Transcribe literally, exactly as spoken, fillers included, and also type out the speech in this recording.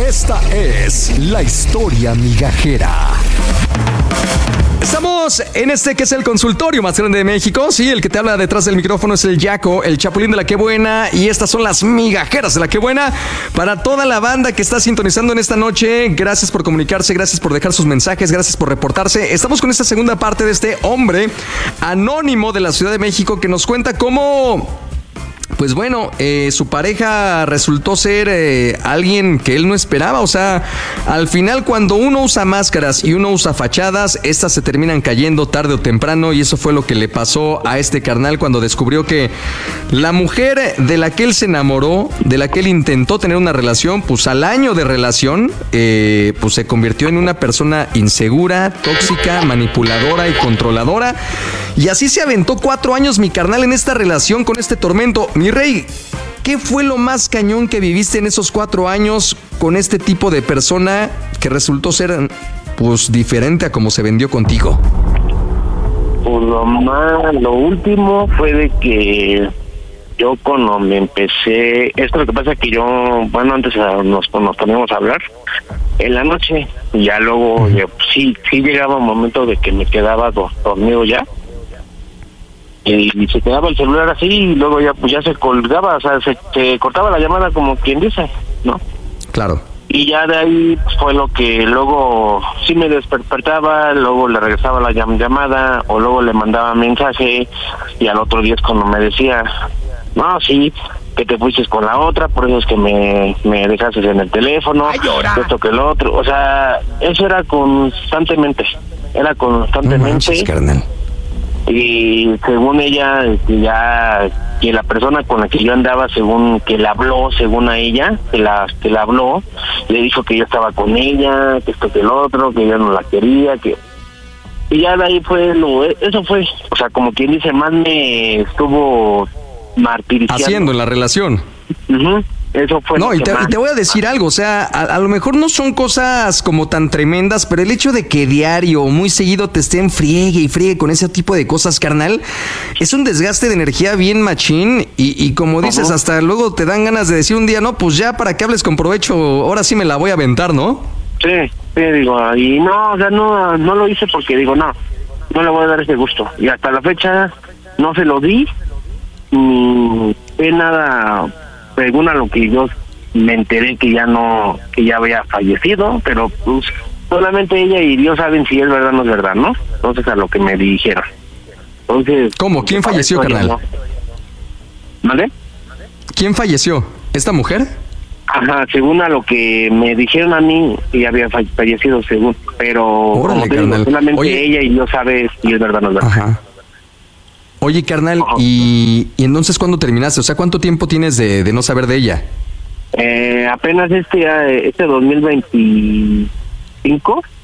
Esta es la historia migajera. Estamos en este que es el consultorio más grande de México. Sí, el que te habla detrás del micrófono es el Yaco, el Chapulín de la Qué Buena. Y estas son las migajeras de la Qué Buena. Para toda la banda que está sintonizando en esta noche, gracias por comunicarse, gracias por dejar sus mensajes, gracias por reportarse. Estamos con esta segunda parte de este hombre anónimo de la Ciudad de México que nos cuenta cómo... Pues bueno, eh, su pareja resultó ser eh, alguien que él no esperaba. O sea, al final cuando uno usa máscaras y uno usa fachadas, estas se terminan cayendo tarde o temprano. Y eso fue lo que le pasó a este carnal cuando descubrió que la mujer de la que él se enamoró, de la que él intentó tener una relación, pues al año de relación, eh, pues se convirtió en una persona insegura, tóxica, manipuladora y controladora. Y así se aventó cuatro años mi carnal en esta relación con este tormento. Mi rey, ¿qué fue lo más cañón que viviste en esos cuatro años con este tipo de persona que resultó ser, pues, diferente a como se vendió contigo? Pues lo más, lo último fue de que yo cuando me empecé, esto lo que pasa es que yo, bueno, antes nos, nos poníamos a hablar en la noche, y ya luego, yo, sí, sí llegaba un momento de que me quedaba do, dormido ya. Y se quedaba el celular así y luego ya pues ya se colgaba, o sea, se, se cortaba la llamada como quien dice, ¿no? Claro. Y ya de ahí pues, fue lo que luego sí me despertaba, luego le regresaba la llam- llamada o luego le mandaba mensaje y al otro día es cuando me decía, no, sí, que te fuiste con la otra, por eso es que me, me dejaste en el teléfono, esto que lo otro, o sea, eso era constantemente, era constantemente. No manches, carnal. Y según ella, ya que la persona con la que yo andaba, según que la habló, según a ella, que la que la habló, le dijo que yo estaba con ella, que esto que el otro, que yo no la quería, que y ya de ahí fue lo, eso fue, o sea, como quien dice, más me estuvo martirizando. Haciendo en la relación. Uh-huh. Eso fue. No, y te, y te voy a decir algo, o sea, a, a lo mejor no son cosas como tan tremendas, pero el hecho de que diario o muy seguido te estén friegue y friegue con ese tipo de cosas, carnal, es un desgaste de energía bien machín y, y como dices, uh-huh. Hasta luego te dan ganas de decir un día, no, pues ya para que hables con provecho, ahora sí me la voy a aventar, ¿no? Sí, sí, digo, y no, o sea, no, no lo hice porque digo, no, no le voy a dar ese gusto. Y hasta la fecha no se lo di, ni de nada. Según a lo que yo me enteré que ya no, que ya había fallecido, pero pues solamente ella y Dios saben si es verdad o no es verdad, ¿no? Entonces a lo que me dijeron. Entonces. ¿Cómo? ¿Quién falleció, carnal? No. ¿Vale? ¿Quién falleció? ¿Esta mujer? Ajá, según a lo que me dijeron a mí, ella había fallecido, según, pero Órale, como te digo, solamente Oye. ella y Dios sabe si es verdad o no es verdad. Ajá. Oye, carnal, y, y entonces ¿cuándo terminaste? O sea, ¿cuánto tiempo tienes de, de no saber de ella? Eh, apenas este este dos mil veinticinco,